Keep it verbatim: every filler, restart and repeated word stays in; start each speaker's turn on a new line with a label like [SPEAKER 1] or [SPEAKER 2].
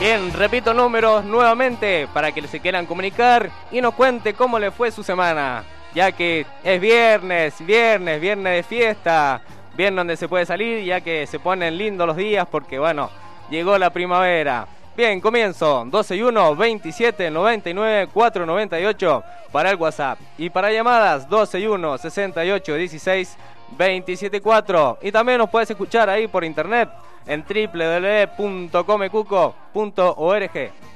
[SPEAKER 1] Bien, repito números nuevamente para que se quieran comunicar y nos cuente cómo le fue su semana, ya que es viernes, viernes, viernes de fiesta, viernes donde se puede salir, ya que se ponen lindos los días porque, bueno, llegó la primavera. Bien, comienzo, doce y uno, veintisiete, noventa y nueve, cuatrocientos noventa y ocho para el WhatsApp. Y para llamadas, doce y uno, sesenta y ocho, dieciséis, veintisiete y cuatro. Y también nos puedes escuchar ahí por internet en doble u doble u doble u punto comecuco punto org.